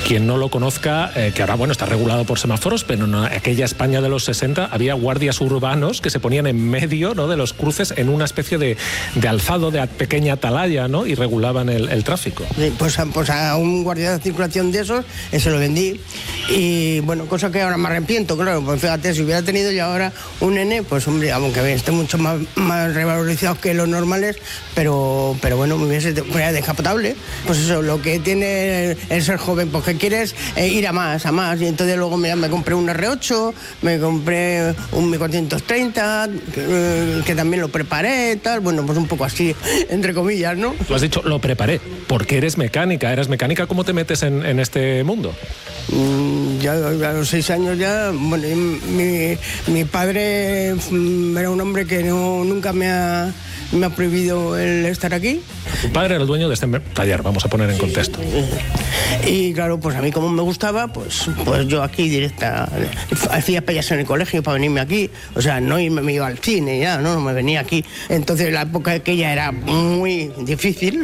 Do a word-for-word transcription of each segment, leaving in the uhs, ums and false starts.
quien no lo conozca, eh, que ahora, bueno, está regulado por semáforos, pero en aquella España de los sesenta había guardias urbanos que se ponían en medio, ¿no?, de los cruces en una especie de, de alzado, de pequeña atalaya, ¿no?, y regulaban el, el tráfico. Sí, pues, pues a un guardia de circulación de esos, se lo vendí. Y bueno, cosa que ahora me arrepiento, claro, pues fíjate, si hubiera tenido yo ahora un nene, pues hombre, aunque esté mucho más, más revalorizado que los normales, pero, pero bueno, me hubiese fuera descapotable. Pues eso, lo que tiene el ser joven, pues que quieres eh, ir a más, a más. Y entonces luego me, me compré un erre ocho, me compré un mil cuatrocientos treinta, que, eh, que también lo preparé, tal, bueno, pues un poco así, entre comillas, ¿no? Tú has dicho, lo preparé, porque eres mecánica, eres mecánica, ¿cómo te metes en, en este mundo? Mm, ya a los seis años ya, bueno, mi, mi padre era un hombre que no, nunca me ha, me ha prohibido el estar aquí. Tu padre era el dueño de este taller, vamos a poner en contexto. Y claro, pues a mí como me gustaba, pues, pues yo aquí directa, hacía payas en el colegio para venirme aquí, o sea, no irme, me iba al cine, ya, no, no me venía aquí. Entonces la época aquella era muy difícil,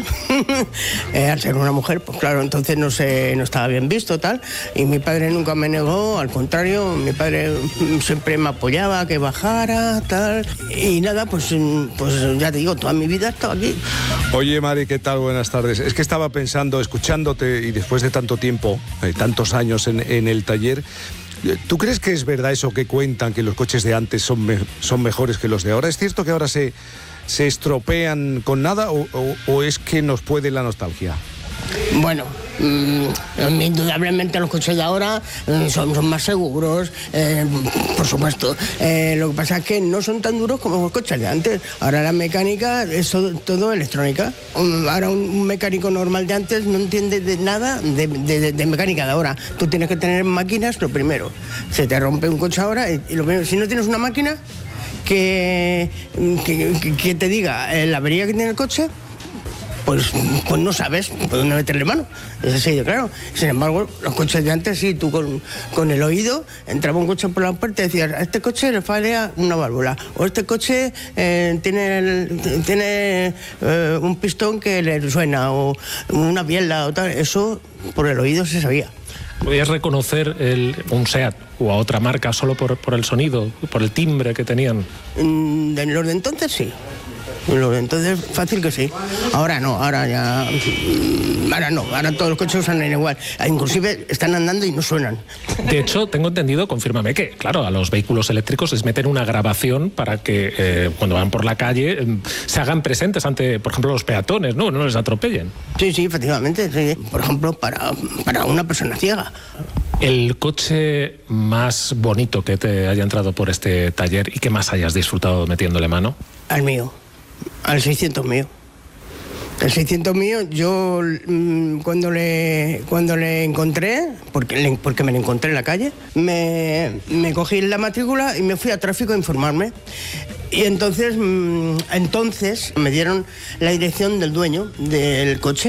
eh, al ser una mujer, pues claro, entonces no sé, no estaba bien visto, tal, y mi padre nunca me negó, al contrario, mi padre siempre me apoyaba, que bajara, tal, y nada, pues, pues ya te digo, toda mi vida he estado aquí. Oye, Mari, ¿qué tal? Buenas tardes. Es que estaba pensando, escuchándote y después de tanto tiempo, eh, tantos años en, en el taller, ¿tú crees que es verdad eso que cuentan, que los coches de antes son, me, son mejores que los de ahora? ¿Es cierto que ahora se, se estropean con nada o, o, o es que nos puede la nostalgia? Bueno, mmm, indudablemente los coches de ahora eh, son, son más seguros, eh, por supuesto. Eh, lo que pasa es que no son tan duros como los coches de antes. Ahora la mecánica es todo, todo electrónica. Um, ahora un, un mecánico normal de antes no entiende de nada de, de, de, de mecánica de ahora. Tú tienes que tener máquinas, lo primero. Se te rompe un coche ahora y, y lo primero, si no tienes una máquina que, que, que, que te diga eh, la avería que tiene el coche, Pues, pues no sabes por dónde meterle mano. Es así de claro. Sin embargo, los coches de antes, sí, tú con, con el oído, entraba un coche por la puerta y decías, a este coche le falla una válvula, o este coche eh, tiene, el, tiene eh, un pistón que le suena, o una biela, o tal. Eso por el oído se sabía. ¿Podías reconocer el, un SEAT o a otra marca solo por, por el sonido, por el timbre que tenían? Mm, en los de entonces, sí. Entonces, fácil que sí. Ahora no, ahora ya... Ahora no, ahora todos los coches suenan igual. Inclusive están andando y no suenan. De hecho, tengo entendido, confírmame, que, claro, a los vehículos eléctricos les meten una grabación para que eh, cuando van por la calle eh, se hagan presentes ante, por ejemplo, los peatones, ¿no? No les atropellen. Sí, sí, efectivamente. Sí. Por ejemplo, para, para una persona ciega. ¿El coche más bonito que te haya entrado por este taller y que más hayas disfrutado metiéndole mano? Al mío. Al seiscientos mío. El seiscientos mío, yo mmm, cuando le cuando le encontré, porque, le, porque me lo encontré en la calle, me, me cogí la matrícula y me fui a tráfico a informarme. Y entonces, mmm, entonces me dieron la dirección del dueño del coche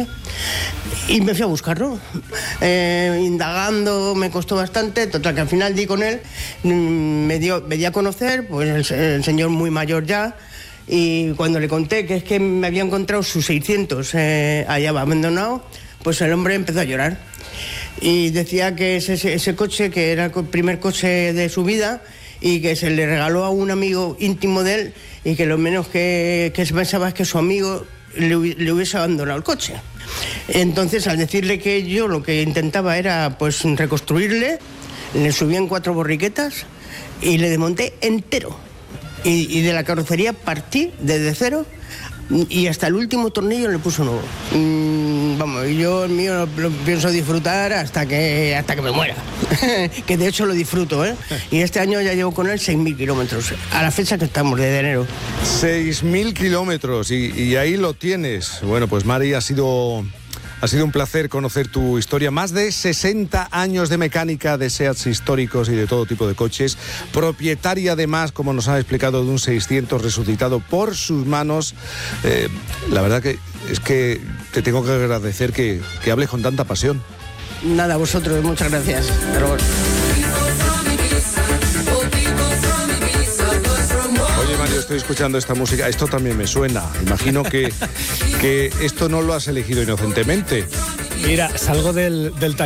y me fui a buscarlo. Eh, indagando, me costó bastante, total que al final di con él, mmm, me, dio, me di a conocer, pues el, el señor muy mayor ya. Y cuando le conté que es que me había encontrado sus seiscientos eh, allá abandonado, pues el hombre empezó a llorar. Y decía que ese, ese coche, que era el primer coche de su vida, y que se le regaló a un amigo íntimo de él, y que lo menos que, que se pensaba es que su amigo le, le hubiese abandonado el coche. Entonces, al decirle que yo lo que intentaba era pues reconstruirle, le subí en cuatro borriquetas y le desmonté entero. Y, y de la carrocería partí desde cero y hasta el último tornillo le puso nuevo. Mm, vamos, yo el mío lo, lo pienso disfrutar hasta que hasta que me muera. Que de hecho lo disfruto, ¿eh? Y este año ya llevo con él seis mil kilómetros, a la fecha que estamos, de enero. seis mil kilómetros y, y ahí lo tienes. Bueno, pues Mari, ha sido... Ha sido un placer conocer tu historia. Más de sesenta años de mecánica de SEATs históricos y de todo tipo de coches. Propietaria, además, como nos ha explicado, de un seiscientos resucitado por sus manos. Eh, la verdad que es que te tengo que agradecer que, que hables con tanta pasión. Nada, a vosotros, muchas gracias. Pero bueno. Mario, estoy escuchando esta música, esto también me suena. Imagino que, que esto no lo has elegido inocentemente. Mira, salgo del, del taller.